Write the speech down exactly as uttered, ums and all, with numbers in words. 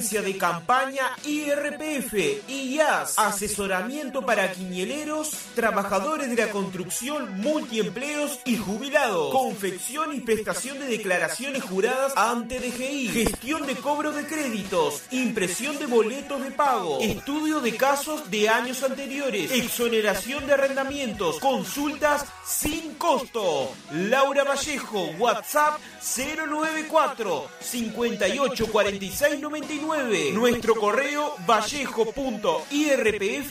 de campaña I R P F, I A S, asesoramiento para quinieleros, trabajadores de la construcción, multiempleos y jubilados, confección y prestación de declaraciones juradas ante D G I, gestión de cobro de créditos, impresión de boletos de pago, estudio de casos de años anteriores, exoneración de arrendamientos, consultas sin costo. Laura Vallejo, WhatsApp cero nueve cuatro, cincuenta y ocho cuarenta y seis noventa y nueve. Nuestro correo vallejo punto i r p f